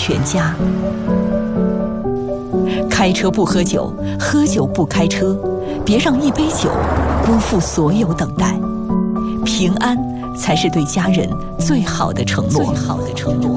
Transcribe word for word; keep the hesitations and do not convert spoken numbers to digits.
全家。开车不喝酒，喝酒不开车，别让一杯酒辜负所有等待。平安才是对家人最好的承诺。最好的承诺。